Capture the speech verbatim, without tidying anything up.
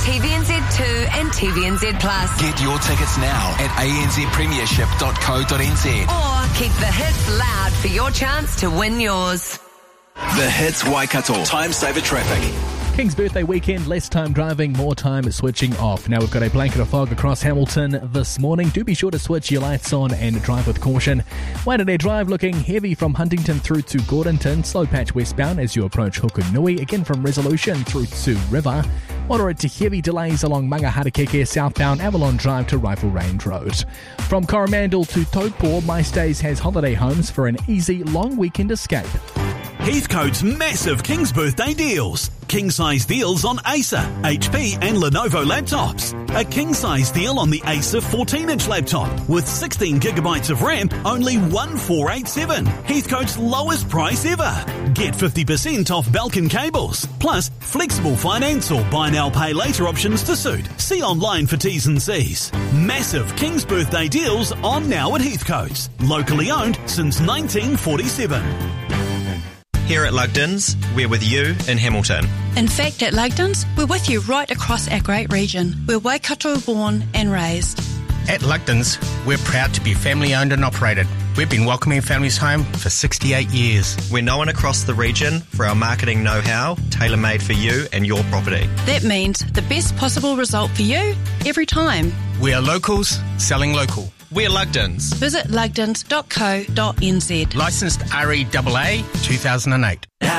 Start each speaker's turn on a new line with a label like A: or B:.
A: T V N Z two and T V N Z Plus.
B: Get your tickets now at a n z premiership dot co dot n z.
A: Or keep the hits loud for your chance to win yours.
B: The Hits Waikato. Time saver traffic.
C: King's birthday weekend, less time driving, more time switching off. Now we've got a blanket of fog across Hamilton this morning. Do be sure to switch your lights on and drive with caution. Waitangi Drive looking heavy from Huntington through to Gordonton. Slow patch westbound as you approach Hukunui. Again from Resolution through to River. Moderate to heavy delays along Mangaharakeke southbound Avalon Drive to Rifle Range Road. From Coromandel to Taupo, MyStays has holiday homes for an easy long weekend escape.
D: Heathcote's massive King's birthday deals. King-size deals on Acer, H P and Lenovo laptops. A king-size deal on the Acer fourteen inch laptop with sixteen gigabytes of RAM, only one thousand four hundred eighty-seven. Heathcote's lowest price ever. Get fifty percent off Belkin cables. Plus, flexible finance or buy now pay later options to suit. See online for T's and C's. Massive King's birthday deals on now at Heathcote's. Locally owned since nineteen forty-seven.
E: Here at Lugdens, we're with you in Hamilton.
F: In fact, at Lugdens, we're with you right across our great region. We're Waikato born and raised.
G: At Lugdens, we're proud to be family owned and operated. We've been welcoming families home for sixty-eight years.
E: We're known across the region for our marketing know-how, tailor-made for you and your property.
F: That means the best possible result for you every time.
G: We are locals selling local.
E: We're Lugdens.
F: Visit lugdens dot co dot n z.
G: Licensed R E A A two thousand eight.